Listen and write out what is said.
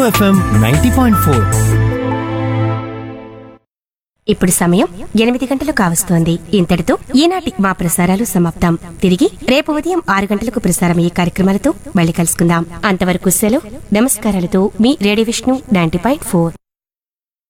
FM 90.4. ఇప్పుడు సమయం 8 గంటలు కావస్తోంది. ఇంతటితో ఈనాటి మా ప్రసారాలు సమాప్తం. తిరిగి రేపు ఉదయం 6 గంటలకు ప్రసారమయ్యే కార్యక్రమాలతో మళ్ళీ కలుసుకుందాం. అంతవరకు సెలవు. నమస్కారాలతో మీ రేడియో విష్ణు 90.4.